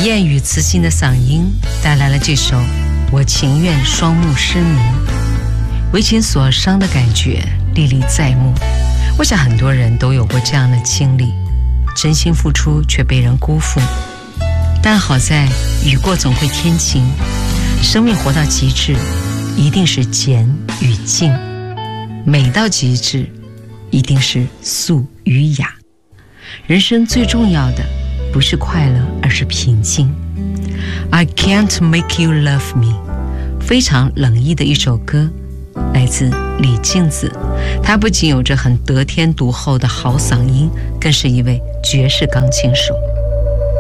艳与磁性的嗓音带来了这首《我情愿双目失明》，为情所伤的感觉历历在目。我想很多人都有过这样的经历，真心付出却被人辜负。但好在雨过总会天晴，生命活到极致一定是简与静，美到极致一定是素与雅。人生最重要的不是快乐，而是平静。 I can't make you love me， 非常冷意的一首歌，来自李静子。她不仅有着很得天独厚的好嗓音，更是一位绝世钢琴手。